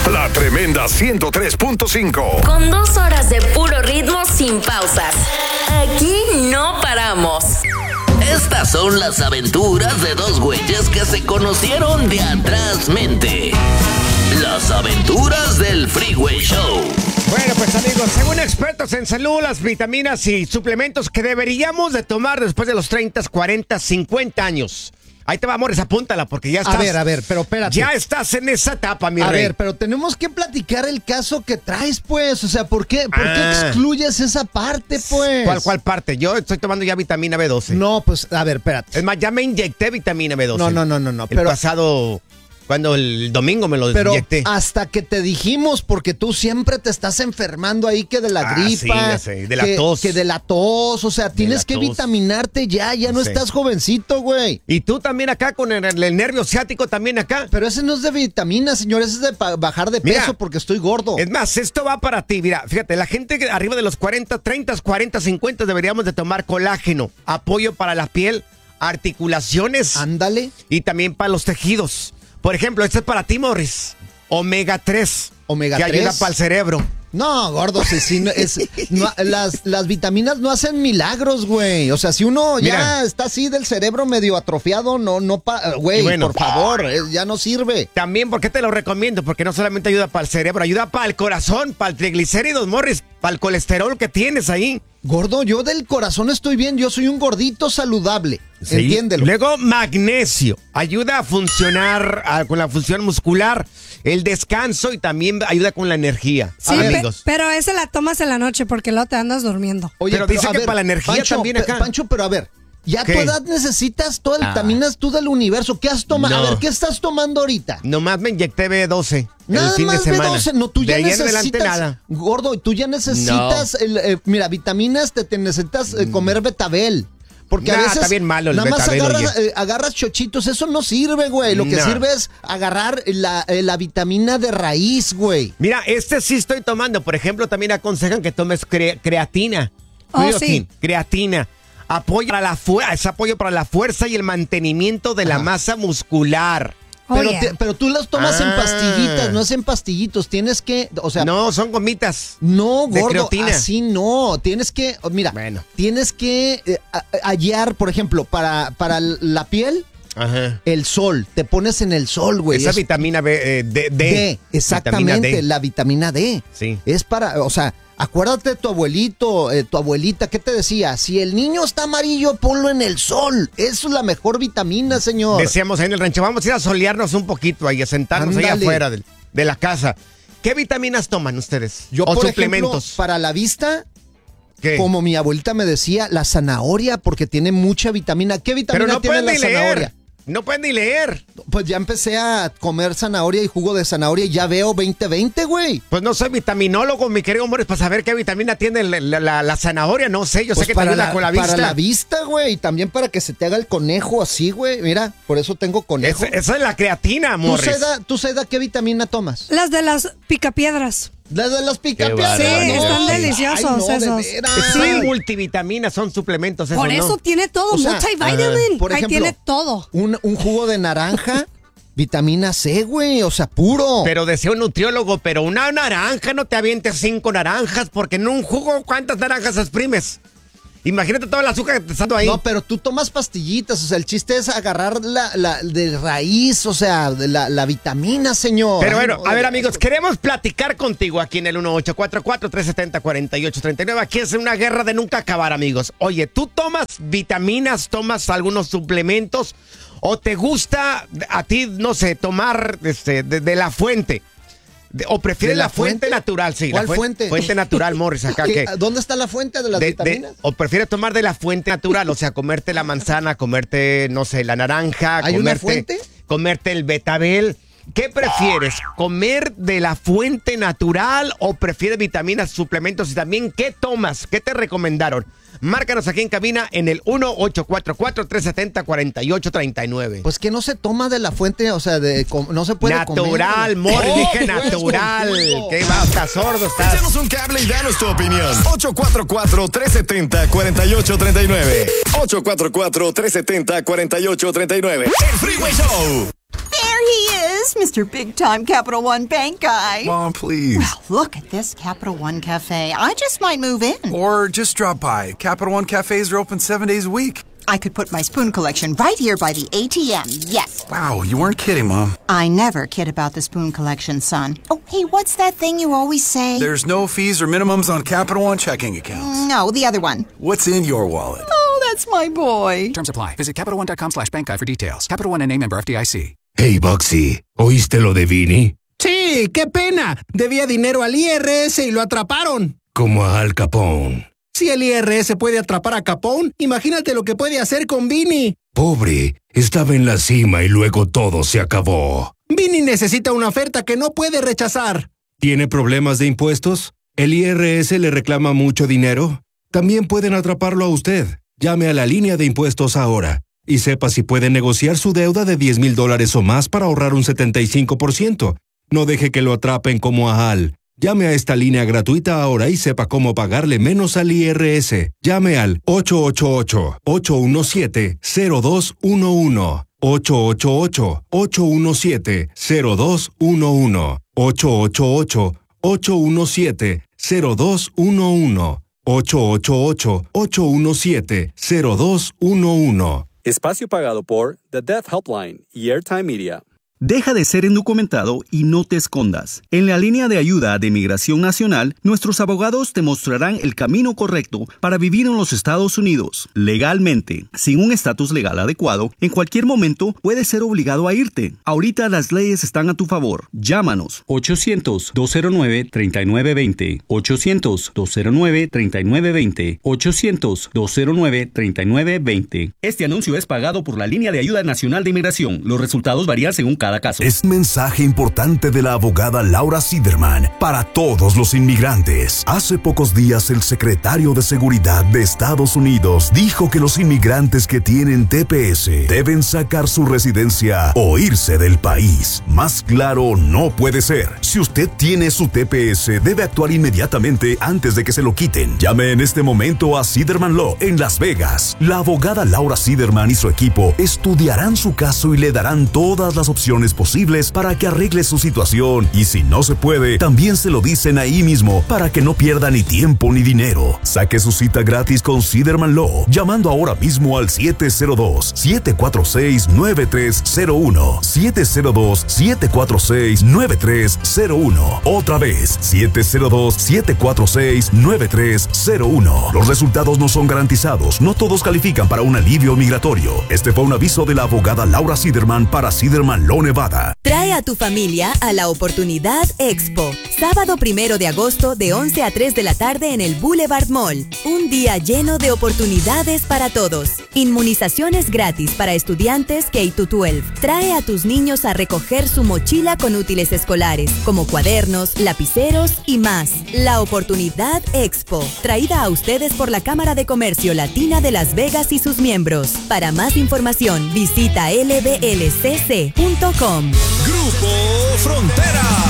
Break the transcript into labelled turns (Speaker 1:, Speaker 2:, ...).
Speaker 1: La Tremenda 103.5.
Speaker 2: Con 2 horas de puro ritmo sin pausas. Aquí no paramos.
Speaker 3: Estas son las aventuras de dos güeyes que se conocieron de atrás mente. Las aventuras del Freeway Show.
Speaker 4: Bueno, pues amigos, según expertos en salud, las vitaminas y suplementos que deberíamos de tomar después de los 30, 40, 50 años. Ahí te va, amores, apúntala, porque ya estás...
Speaker 5: A ver, pero espérate.
Speaker 4: Ya estás en esa etapa, mi rey.
Speaker 5: A ver, pero tenemos que platicar el caso que traes, pues. O sea, ¿por qué excluyes esa parte, pues?
Speaker 4: ¿Cuál parte? Yo estoy tomando ya vitamina B12.
Speaker 5: No, pues, a ver, espérate.
Speaker 4: Es más, ya me inyecté vitamina B12.
Speaker 5: No.
Speaker 4: El pasado... Cuando el domingo me lo inyecté.
Speaker 5: Pero hasta que te dijimos, porque tú siempre te estás enfermando ahí que de la gripa.
Speaker 4: Sí, de la tos.
Speaker 5: Que de la tos, o sea, tienes que vitaminarte ya no estás jovencito, güey.
Speaker 4: Y tú también acá con el nervio ciático también acá.
Speaker 5: Pero ese no es de vitaminas, señor, ese es de bajar de peso porque estoy gordo.
Speaker 4: Es más, esto va para ti, mira, fíjate, la gente que arriba de los 40, 30, 40, 50 deberíamos de tomar colágeno, apoyo para la piel, articulaciones.
Speaker 5: Ándale.
Speaker 4: Y también para los tejidos. Por ejemplo, este es para ti, Morris. Omega 3.
Speaker 5: Omega 3.
Speaker 4: Que ayuda para el cerebro.
Speaker 5: No, gordo, las vitaminas no hacen milagros, güey. O sea, si uno ya está así del cerebro medio atrofiado, güey, bueno, por favor, ya no sirve.
Speaker 4: También, ¿por qué te lo recomiendo? Porque no solamente ayuda para el cerebro, ayuda para el corazón, para el triglicéridos, Morris, para el colesterol que tienes ahí.
Speaker 5: Gordo, yo del corazón estoy bien, yo soy un gordito saludable, sí. Entiéndelo.
Speaker 4: Luego, magnesio, ayuda a funcionar con la función muscular, el descanso y también ayuda con la energía.
Speaker 6: Sí, pero esa la tomas en la noche porque luego te andas durmiendo.
Speaker 4: Oye, pero dice que para la energía Pancho, también acá.
Speaker 5: Pancho, pero a ver, ya a tu edad necesitas todas las vitaminas tú del universo. ¿Qué has tomado? No. A ver, ¿qué estás tomando ahorita?
Speaker 4: Nomás me inyecté B12
Speaker 5: nada
Speaker 4: el fin
Speaker 5: más
Speaker 4: de semana.
Speaker 5: B12, no, tú ya necesitas,
Speaker 4: adelante nada.
Speaker 5: Gordo, tú ya necesitas, mira, vitaminas, te necesitas comer betabel. Porque a veces
Speaker 4: está bien malo el
Speaker 5: nada más
Speaker 4: betabel,
Speaker 5: agarras chochitos, eso no sirve, güey. Lo que sirve es agarrar la vitamina de raíz, güey.
Speaker 4: Mira, sí estoy tomando. Por ejemplo, también aconsejan que tomes creatina.
Speaker 6: Sí.
Speaker 4: Creatina. Es apoyo para la fuerza y el mantenimiento de la masa muscular.
Speaker 5: Pero tú las tomas en pastillitas, no es en pastillitos. Tienes que, o sea...
Speaker 4: No, son gomitas.
Speaker 5: No, gordo,
Speaker 4: creatina.
Speaker 5: Así no. Tienes que, mira, tienes que hallar, por ejemplo, para la piel...
Speaker 4: Ajá.
Speaker 5: El sol, te pones en el sol, güey.
Speaker 4: Esa vitamina D.
Speaker 5: Exactamente,
Speaker 4: vitamina D.
Speaker 5: La vitamina D.
Speaker 4: Sí.
Speaker 5: Es para, o sea, acuérdate de tu abuelito, tu abuelita, ¿qué te decía? Si el niño está amarillo, ponlo en el sol. Eso es la mejor vitamina, señor.
Speaker 4: Decíamos ahí en el rancho, vamos a ir a solearnos un poquito ahí, a sentarnos ahí afuera de la casa. ¿Qué vitaminas toman ustedes?
Speaker 5: Yo, por ejemplo, para la vista...
Speaker 4: ¿Qué?
Speaker 5: Como mi abuelita me decía, la zanahoria, porque tiene mucha vitamina. ¿Qué vitamina tiene la zanahoria?
Speaker 4: No pueden ni leer.
Speaker 5: Pues ya empecé a comer zanahoria y jugo de zanahoria y ya veo 20/20, güey.
Speaker 4: Pues no soy vitaminólogo, mi querido Morris, para saber qué vitamina tiene la zanahoria. No sé, yo sé que te ayuda con la vista.
Speaker 5: Para la vista, güey, y también para que se te haga el conejo así, güey. Mira, por eso tengo conejo.
Speaker 4: Esa es la creatina, Morris.
Speaker 5: ¿Tú, Seda, qué vitamina tomas?
Speaker 6: Las de las picapiedras.
Speaker 5: ¿Las de los picapiedras?
Speaker 6: Sí, están deliciosos esos.
Speaker 4: Son multivitaminas, son suplementos.
Speaker 6: Por eso tiene todo, multivitamin.
Speaker 5: Por ejemplo,
Speaker 6: ahí tiene todo.
Speaker 5: Un jugo de naranja, vitamina C, güey, o sea, puro.
Speaker 4: Pero decía un nutriólogo, pero una naranja, no te avientes 5 naranjas, porque en un jugo, ¿cuántas naranjas exprimes? Imagínate toda el azúcar que te está dando ahí.
Speaker 5: No, pero tú tomas pastillitas, o sea, el chiste es agarrar la de raíz, o sea, la vitamina, señor.
Speaker 4: Pero bueno, a ver, amigos, queremos platicar contigo aquí en el 1844-370-4839. Aquí es una guerra de nunca acabar, amigos. Oye, ¿tú tomas vitaminas, tomas algunos suplementos o te gusta a ti, no sé, tomar de la fuente? ¿O prefieres la fuente natural? Sí.
Speaker 5: ¿Cuál fuente?
Speaker 4: Fuente natural, Morris, acá.
Speaker 5: ¿Dónde está la fuente de las vitaminas?
Speaker 4: ¿O prefieres tomar de la fuente natural? O sea, comerte la manzana, comerte, no sé, la naranja.
Speaker 5: ¿Hay una fuente?
Speaker 4: Comerte el betabel. ¿Qué prefieres? ¿Comer de la fuente natural o prefieres vitaminas, suplementos? Y también, ¿qué tomas? ¿Qué te recomendaron? Márcanos aquí en cabina en el 1844-370-4839.
Speaker 5: Pues que no se toma de la fuente, o sea, no se puede
Speaker 4: natural,
Speaker 5: comer.
Speaker 4: Dije natural. ¿Qué va? ¿Estás sordo?
Speaker 1: Échanos un cable y danos tu opinión. 844-370-4839. 844-370-4839. El Freeway Show.
Speaker 7: There he is, is Mr. Big Time Capital One Bank guy.
Speaker 8: Mom, please.
Speaker 7: Well, look at this Capital One Cafe. I just might move in.
Speaker 8: Or just drop by. Capital One cafes are open 7 days a week.
Speaker 7: I could put my spoon collection right here by the ATM, yes.
Speaker 8: Wow, you weren't kidding, Mom.
Speaker 7: I never kid about the spoon collection, son. Oh, hey, what's that thing you always say?
Speaker 8: There's no fees or minimums on Capital One checking accounts.
Speaker 7: No, the other one.
Speaker 8: What's in your wallet?
Speaker 7: Oh, that's my boy.
Speaker 9: Terms apply. Visit CapitalOne.com/bankguide for details. Capital One NA, member FDIC.
Speaker 1: Hey, Bugsy, ¿oíste lo de Vinny?
Speaker 10: Sí, qué pena. Debía dinero al IRS y lo atraparon.
Speaker 1: Como a Al Capone.
Speaker 10: Si el IRS puede atrapar a Capone, imagínate lo que puede hacer con Vinny.
Speaker 1: Pobre, estaba en la cima y luego todo se acabó.
Speaker 10: Vinny necesita una oferta que no puede rechazar.
Speaker 1: ¿Tiene problemas de impuestos? ¿El IRS le reclama mucho dinero? También pueden atraparlo a usted. Llame a la línea de impuestos ahora y sepa si puede negociar su deuda de $10,000 o más para ahorrar un 75%. No deje que lo atrapen como a Al. Llame a esta línea gratuita ahora y sepa cómo pagarle menos al IRS. Llame al 888-817-0211. 888-817-0211. 888-817-0211. 888-817-0211.
Speaker 11: Espacio pagado por The Deaf Helpline y Airtime Media.
Speaker 12: Deja de ser indocumentado y no te escondas. En la línea de ayuda de Migración Nacional, nuestros abogados te mostrarán el camino correcto para vivir en los Estados Unidos, legalmente. Sin un estatus legal adecuado, en cualquier momento puedes ser obligado a irte. Ahorita las leyes están a tu favor. Llámanos. 800-209-3920. 800-209-3920. 800-209-3920. Este anuncio es pagado por la línea de ayuda nacional de Inmigración. Los resultados varían según cada caso.
Speaker 13: Es mensaje importante de la abogada Laura Siderman para todos los inmigrantes. Hace pocos días el secretario de Seguridad de Estados Unidos dijo que los inmigrantes que tienen TPS deben sacar su residencia o irse del país. Más claro no puede ser. Si usted tiene su TPS, debe actuar inmediatamente antes de que se lo quiten. Llame en este momento a Siderman Law en Las Vegas. La abogada Laura Siderman y su equipo estudiarán su caso y le darán todas las opciones posibles para que arregle su situación, y si no se puede, también se lo dicen ahí mismo para que no pierda ni tiempo ni dinero. Saque su cita gratis con Siderman Law llamando ahora mismo al 702-746-9301. 702-746-9301. Otra vez, 702-746-9301. Los resultados no son garantizados, no todos califican para un alivio migratorio. Este fue un aviso de la abogada Laura Siderman para Siderman Law Nevada.
Speaker 14: Trae a tu familia a la Oportunidad Expo. Sábado 1 de agosto de 11 a 3 de la tarde en el Boulevard Mall. Un día lleno de oportunidades para todos. Inmunizaciones gratis para estudiantes K-12. Trae a tus niños a recoger su mochila con útiles escolares, como cuadernos, lapiceros y más. La Oportunidad Expo. Traída a ustedes por la Cámara de Comercio Latina de Las Vegas y sus miembros. Para más información, visita lblcc.com.
Speaker 1: Grupo Frontera.